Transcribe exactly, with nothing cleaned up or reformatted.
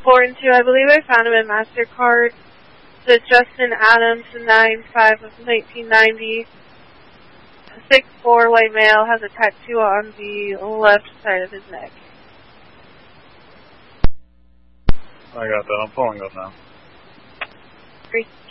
four and two. I believe I found him in MasterCard. The Justin Adams, nine five of nineteen ninety. six four white male, has a tattoo on the left side of his neck. I got that. I'm pulling up now. Great.